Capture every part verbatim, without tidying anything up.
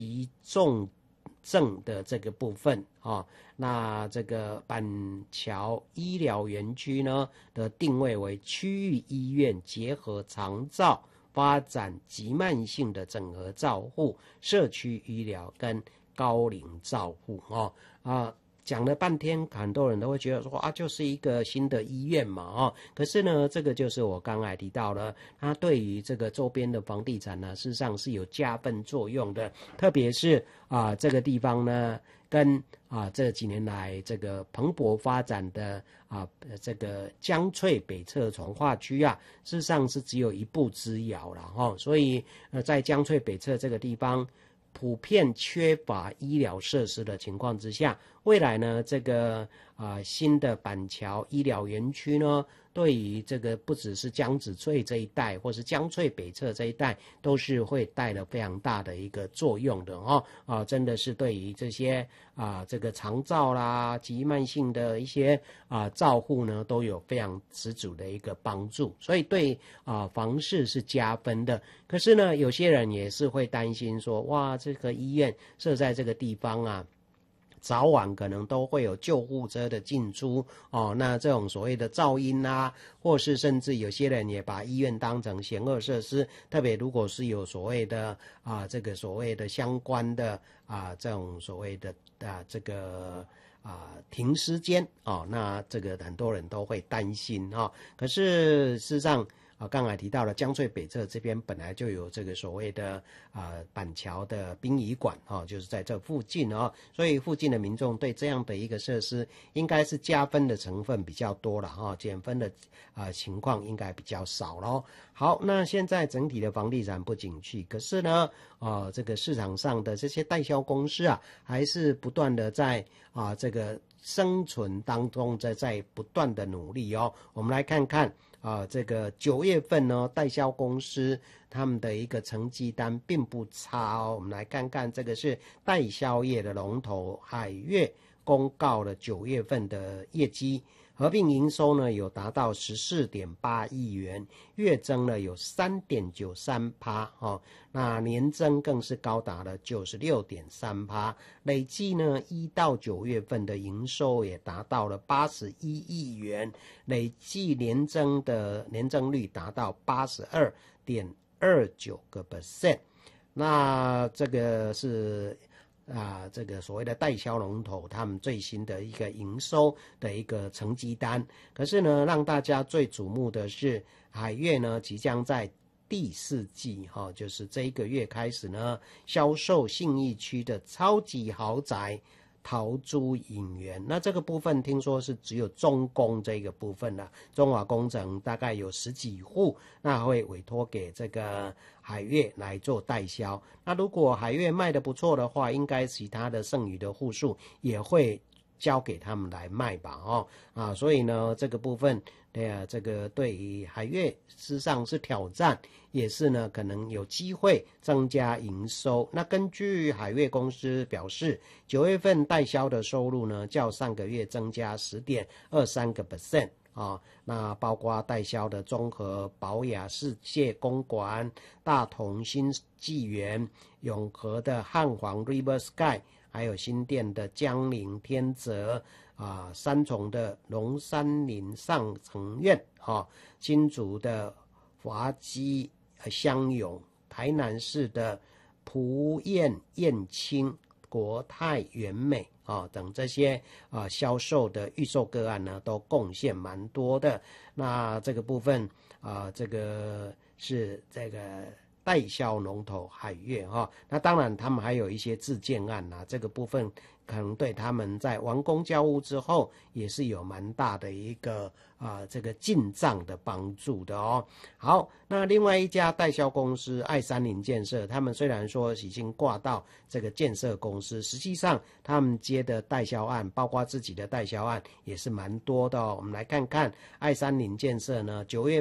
急重症的这个部分啊，那这个板桥医疗园区呢的定位为区域医院结合长照发展急慢性的整合照护、社区医疗跟高龄照护哦啊。讲了半天，很多人都会觉得说啊，就是一个新的医院嘛，哦，可是呢，这个就是我刚才提到了，它对于这个周边的房地产呢，事实上是有加分作用的，特别是啊这个地方呢，跟啊这几年来这个蓬勃发展的啊这个江翠北侧从化区啊，事实上是只有一步之遥了哈，所以呃在江翠北侧这个地方。普遍缺乏医疗设施的情况之下，未来呢，这个啊、呃、新的板桥医疗园区呢，对于这个不只是江子翠这一带，或是江翠北侧这一带，都是会带了非常大的一个作用的哦啊，真的是对于这些啊这个长照啦、急慢性的一些啊照护呢，都有非常十足的一个帮助，所以对啊房市是加分的。可是呢，有些人也是会担心说，哇，这个医院设在这个地方啊。早晚可能都会有救护车的进出哦，那这种所谓的噪音啊，或是甚至有些人也把医院当成险恶设施，特别如果是有所谓的啊这个所谓的相关的啊这种所谓的啊这个啊停尸间哦，那这个很多人都会担心哦。可是事实上。啊，刚才提到了江翠北侧这边本来就有这个所谓的啊、呃、板桥的殡仪馆哈、哦，就是在这附近哦，所以附近的民众对这样的一个设施应该是加分的成分比较多了哈、哦，减分的啊、呃、情况应该比较少咯。好，那现在整体的房地产不景气，可是呢，啊、呃、这个市场上的这些代销公司啊，还是不断的在啊、呃、这个生存当中在在不断的努力哦。我们来看看。啊，这个九月份呢，代销公司他们的一个成绩单并不差哦。我们来看看，这个是代销业的龙头海月公告了九月份的业绩，合并营收呢有达到 十四点八亿元，月增了有 百分之三点九三 哦，那年增更是高达了 百分之九十六点三， 累计呢一到九月份的营收也达到了八十一亿元，累计年增的年增率达到 八十二点二九个 percent， 那这个是啊，这个所谓的代销龙头，他们最新的一个营收的一个成绩单。可是呢，让大家最瞩目的是，海月呢即将在第四季，哈、哦，就是这一个月开始呢，销售信义区的超级豪宅陶朱影园。那这个部分听说是只有中工这个部分了，中华工程大概有十几户，那会委托给这个海月来做代销。那如果海月卖得不错的话，应该其他的剩余的户数也会交给他们来卖吧，哦啊，所以呢，这个部分，对啊，这个对于海月事实上是挑战，也是呢可能有机会增加营收。那根据海月公司表示，九月份代销的收入呢，较上个月增加 十点二三个 percent。啊，那包括代销的中和、宝雅世界公馆、大同新纪元、永和的汉皇 River Sky， 还有新店的江陵天泽啊，三重的龙山林上城苑啊，新竹的华基香永、台南市的蒲燕燕青、国泰元美啊等这些啊销售的预售个案呢，都贡献蛮多的。那这个部分啊，这个是这个代销龙头海月哈、哦。那当然，他们还有一些自建案呐、啊，这个部分可能对他们在完工交屋之后，也是有蛮大的一个啊、呃、这个进账的帮助的哦。好，那另外一家代销公司爱山林建设，他们虽然说已经挂到这个建设公司，实际上他们接的代销案，包括自己的代销案也是蛮多的哦。我们来看看爱山林建设呢，九月份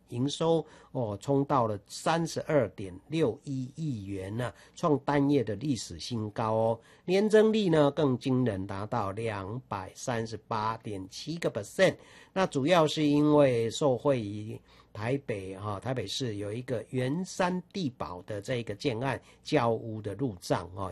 营收哦冲到了三十二点六一亿元呢、啊，创单月的历史新高哦。年增率呢更惊人，达到两百三十八点七个 percent。那主要是因为受惠于台北哈、哦、台北市有一个圆山地堡的这个建案交屋的入账哈、哦。